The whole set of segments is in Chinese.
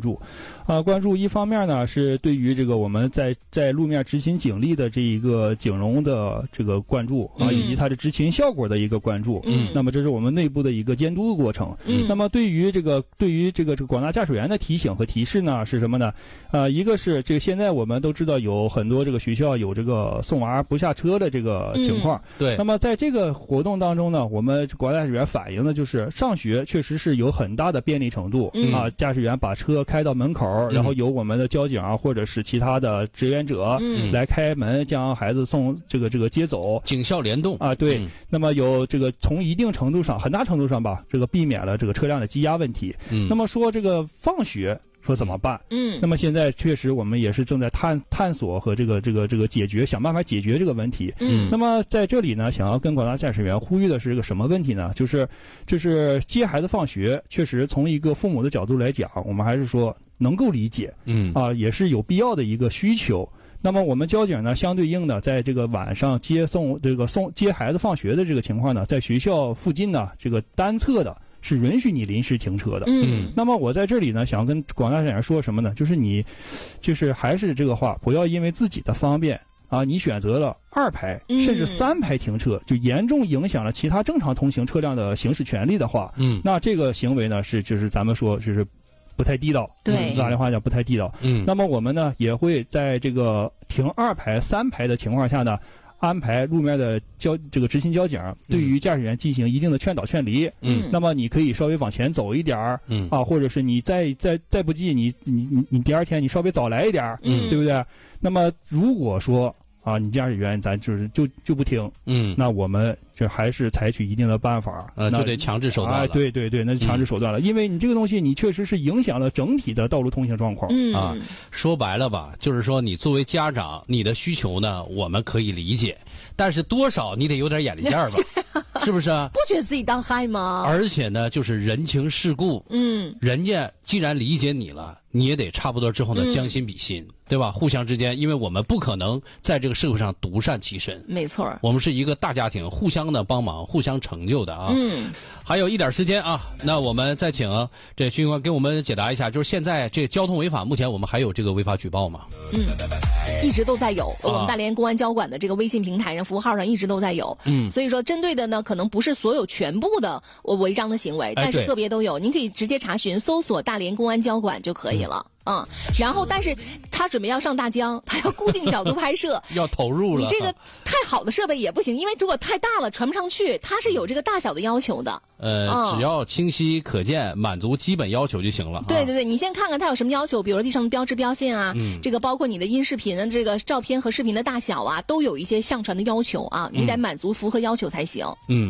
注，关注一方面呢是对于这个我们在路面执行警力的这一个警容的这个关注以及它的执勤效果的一个关注。那么这是我们内部的一个监督的过程。那么对于这个广大驾驶员的提醒和提示呢是什么呢？一个是这个现在我们都知道有很多这个学校有这个送娃不下车的这个情况。 对。 那么在这个活动当中呢，我们广大驾驶员反映的就是上学确实是有很大的便利程度驾驶员把车开到门口，然后由我们的交警或者是其他的志愿者来开门将孩子送这个接走， 警校联动对。那么有这个从一定程度上很大程度上吧，这个避免了这个车辆的积压问题。那么说这个放学说怎么办？那么现在确实我们也是正在探索和这个解决，想办法解决这个问题。那么在这里呢，想要跟广大驾驶员呼吁的是一个什么问题呢？就是接孩子放学，确实从一个父母的角度来讲，我们还是说能够理解，也是有必要的一个需求。那么我们交警呢，相对应的在这个晚上接孩子放学的这个情况呢，在学校附近呢，这个单侧的是允许你临时停车的。那么我在这里呢，想要跟广大驾驶员说什么呢？就是还是这个话，不要因为自己的方便你选择了2排甚至3排停车，就严重影响了其他正常通行车辆的行驶权利的话，那这个行为呢就是咱们说就是不太地道， 对， 大连话讲不太地道。那么我们呢也会在这个停2排、3排的情况下呢，安排路面的这个执勤交警对于驾驶员进行一定的劝导劝离。那么你可以稍微往前走一点或者是你再不济，你第二天你稍微早来一点对不对？那么如果说你驾驶员咱就不听，那我们就还是采取一定的办法， 就得强制手段了。 对，那就强制手段了，因为你这个东西你确实是影响了整体的道路通行状况。 说白了吧，就是说你作为家长，你的需求呢，我们可以理解，但是多少你得有点眼力见儿吧。是不是啊？ 不觉得自己当嗨吗？ 而且呢，就是人情世故，人家既然理解你了，你也得差不多之后呢，将心比心，对吧？互相之间，因为我们不可能在这个社会上独善其身， 没错， 我们是一个大家庭，互相的帮忙，互相成就的啊。还有一点时间那我们再请这巡警官给我们解答一下，就是现在这交通违法，目前我们还有这个违法举报吗？ 一直都在有，我们大连公安交管的这个微信平台上、服务号上一直都在有。所以说针对的呢，可能不是所有全部的违章的行为，但是个别都有，您可以直接查询搜索大连公安交管就可以了。然后但是他准备要上大疆，他要固定角度拍摄要投入了， 你这个太好的设备也不行，因为如果太大了传不上去，它是有这个大小的要求的。 只要清晰可见，满足基本要求就行了。 对，你先看看它有什么要求，比如说地上的标志标线这个包括你的音视频的这个照片和视频的大小都有一些上传的要求你得满足符合要求才行。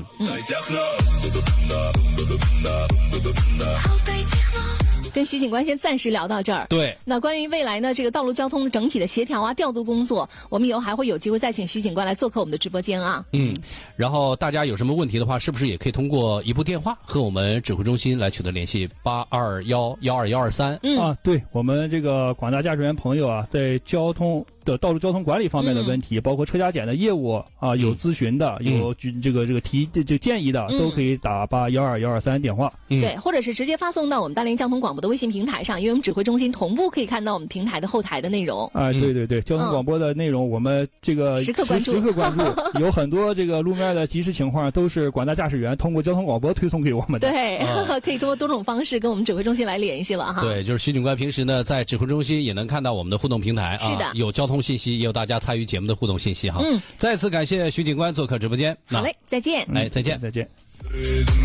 跟徐警官先暂时聊到这儿。 对， 那关于未来呢，这个道路交通的整体的协调调度工作，我们以后还会有机会再请徐警官来做客我们的直播间然后大家有什么问题的话，是不是也可以通过一部电话和我们指挥中心来取得联系？821-12123。 对，我们这个广大驾驶员朋友在道路交通管理方面的问题，包括车加检的业务有咨询的，有这个提建议的，都可以打821-123电话。 对，或者是直接发送到我们大连交通广播的微信平台上，因为我们指挥中心同步可以看到我们平台的后台的内容。 对，交通广播的内容我们这个时刻关注， 有很多这个路面的即时情况都是广大驾驶员通过交通广播推送给我们的。 对，可以通过多种方式跟我们指挥中心来联系了对，就是徐警官平时呢在指挥中心也能看到我们的互动平台是的， 有交通信息，也有大家参与节目的互动信息再次感谢徐警官做客直播间。 好嘞，再见。 再见。